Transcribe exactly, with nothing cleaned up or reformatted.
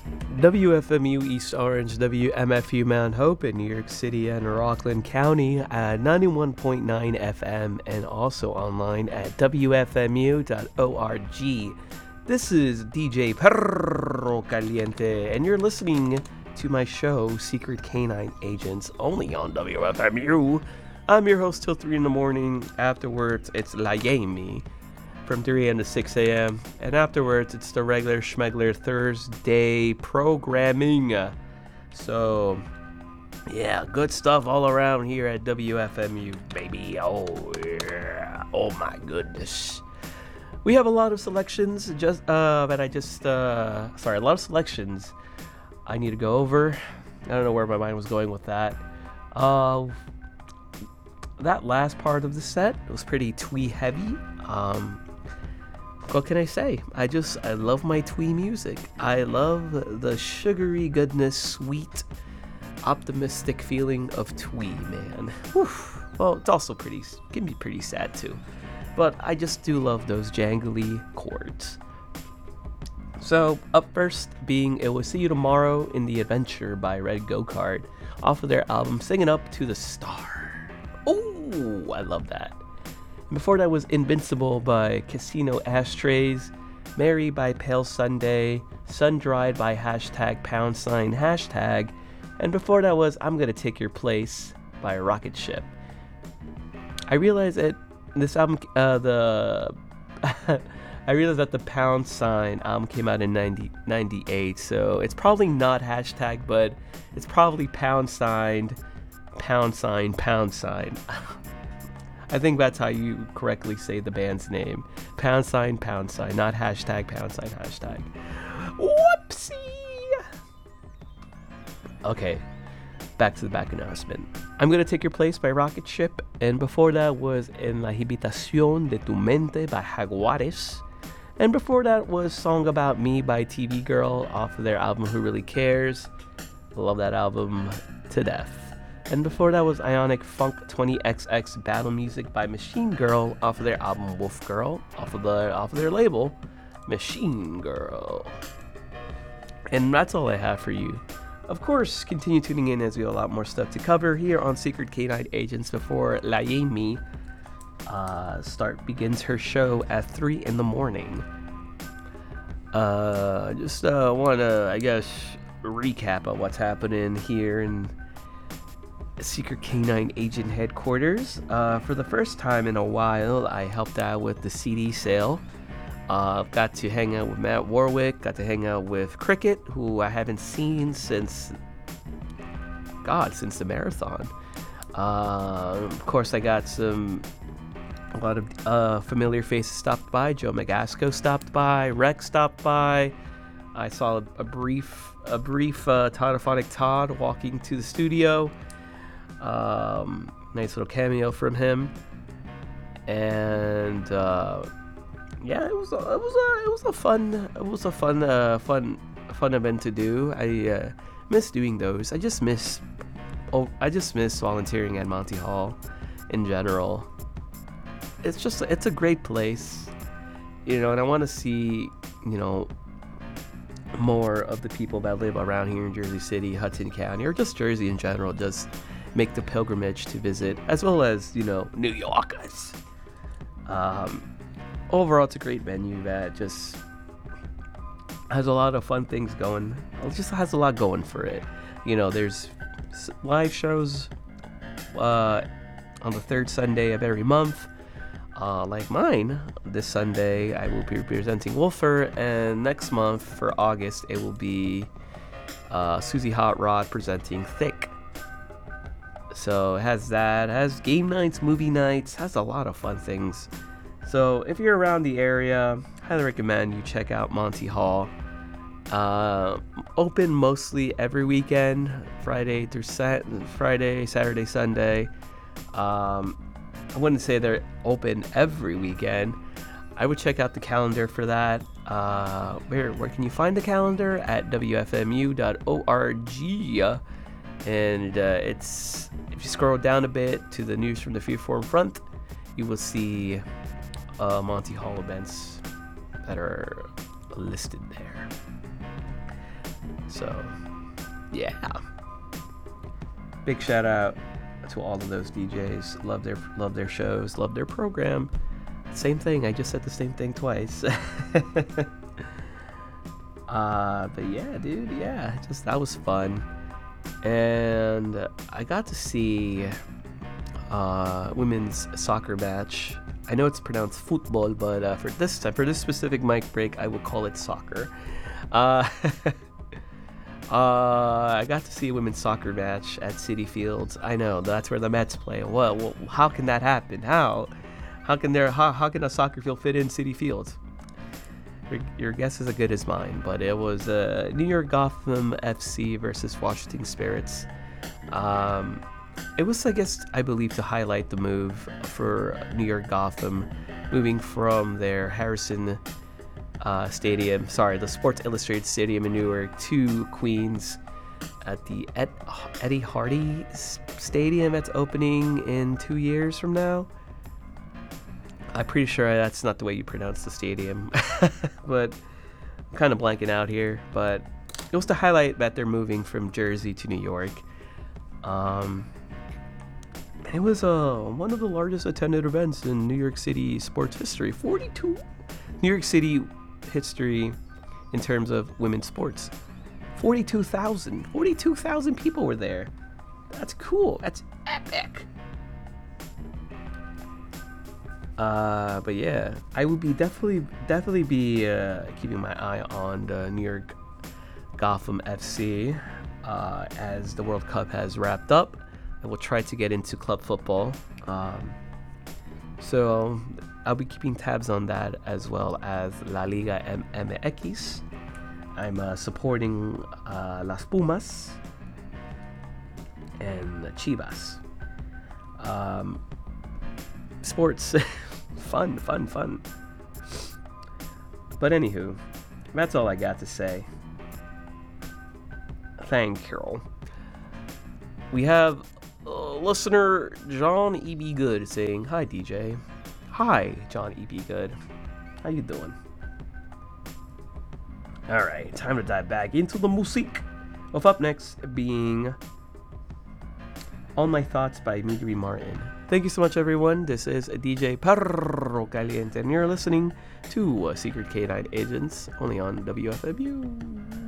W F M U East Orange, W M F U Mount Hope in New York City and Rockland County at ninety-one point nine F M and also online at W F M U dot org. This is D J Perro Caliente, and you're listening to my show, Secret Canine Agents, only on W F M U. I'm your host till three in the morning. Afterwards, it's La Yemi from three a.m. to six a.m. And afterwards, it's the regular Schmegler Thursday programming. So, yeah, good stuff all around here at W F M U, baby. Oh, yeah. Oh, my goodness. We have a lot of selections, just uh, that I just, uh, sorry, a lot of selections I need to go over. I don't know where my mind was going with that. Uh, that last part of the set was pretty twee heavy. Um, What can I say? I just, I love my twee music. I love the sugary goodness, sweet, optimistic feeling of twee, man. Whew. Well, it's also pretty, it can be pretty sad too. But I just do love those jangly chords. So, up first being It Will See You Tomorrow in the Adventure by Red Go-Kart off of their album Singing Up to the Star. Oh, I love that. Before that was Invincible by Casino Ashtrays, Mary by Pale Sunday, Sun Dried by hashtag pound sign hashtag, and before that was I'm Gonna Take Your Place by Rocket Ship. I realized that this album, uh, the, I realized that the pound sign album came out in ninety, ninety-eight, so it's probably not hashtag, but it's probably pound signed, pound sign, pound sign. I think that's how you correctly say the band's name. Pound sign, pound sign, not hashtag, pound sign, hashtag. Whoopsie! Okay, back to the back announcement. I'm Gonna Take Your Place by Rocket Ship, and before that was En la Habitación de tu Mente by Jaguares. And before that was Song About Me by T V Girl off of their album Who Really Cares. I love that album to death. And before that was Ionic Funk twenty X X Battle Music by Machine Girl off of their album Wolf Girl, off of the off of their label Machine Girl. And that's all I have for you. Of course, continue tuning in as we have a lot more stuff to cover here on Secret Canine Agents before La Yemi uh, start begins her show at three in the morning. Uh, just uh, want to, I guess, recap on what's happening here in Secret Canine Agent Headquarters. Uh, for the first time in a while, I helped out with the C D sale. Uh, got to hang out with Matt Warwick, got to hang out with Cricket, who I haven't seen since, God, since the marathon. Uh, of course, I got some, a lot of uh, familiar faces stopped by. Joe Magasco stopped by, Rex stopped by. I saw a, a brief, a brief uh, Toddophonic Todd walking to the studio. Um, nice little cameo from him, and uh, yeah, it was a, it was a it was a fun it was a fun uh, fun fun event to do. I uh, miss doing those. I just miss oh I just miss volunteering at Monty Hall in general. It's just it's a great place, you know, and I want to see, you know, more of the people that live around here in Jersey City, Hudson County, or just Jersey in general, just make the pilgrimage to visit, as well as, you know, New Yorkers. Um, overall, it's a great venue that just has a lot of fun things going. It just has a lot going for it. You know, there's live shows uh, on the third Sunday of every month. Uh, like mine, this Sunday, I will be presenting Wolfer, and next month, for August, it will be uh, Susie Hot Rod presenting Thick. So it has that, it has game nights, movie nights, has a lot of fun things. So if you're around the area, highly recommend you check out Monty Hall. Uh, open mostly every weekend, Friday through Sat, Friday, Saturday, Sunday. Um, I wouldn't say they're open every weekend. I would check out the calendar for that. Uh, where where can you find the calendar? At W F M U dot org. And uh, it's, if you scroll down a bit to the news from the Freeform front, you will see uh, Monty Hall events that are listed there. So, yeah. Big shout out to all of those D Js. Love their love their shows, love their program. Same thing. I just said the same thing twice. uh, but yeah, dude. Yeah, just that was fun, and I got to see uh, women's soccer match. I know it's pronounced football, but uh, for this time, for this specific mic break, I would call it soccer. Uh, uh, I got to see a women's soccer match at Citi Fields. I know that's where the Mets play. Well, well how can that happen? How? How can there? How, how can a soccer field fit in Citi Fields? Your, your guess is as good as mine. But it was uh, New York Gotham F C versus Washington Spirits. Um, it was, I guess, I believe, to highlight the move for New York Gotham, moving from their Harrison uh, Stadium, sorry, the Sports Illustrated Stadium in Newark, to Queens at the Ed, Eddie Hardy Stadium that's opening in two years from now. I'm pretty sure that's not the way you pronounce the stadium, but I'm kind of blanking out here. But it was to highlight that they're moving from Jersey to New York. Um, and it was uh, one of the largest attended events in New York City sports history. forty-two New York City history in terms of women's sports. forty-two thousand. forty-two thousand people were there. That's cool. That's epic. Uh, but yeah, I would be definitely, definitely be uh, keeping my eye on the New York Gotham F C uh, as the World Cup has wrapped up. I will try to get into club football. Um, so I'll be keeping tabs on that, as well as La Liga M M X. I'm uh, supporting uh, Las Pumas and Chivas. Um, sports. Fun, fun, fun. But anywho, that's all I got to say. Thank you. We have uh, listener John E B Good saying, "Hi D J." Hi, John E B Good. How you doing? All right, time to dive back into the music. Of up next being All My Thoughts by Migri Martin. Thank you so much, everyone. This is D J Perro Caliente, and you're listening to Secret K nine Agents, only on W F M U.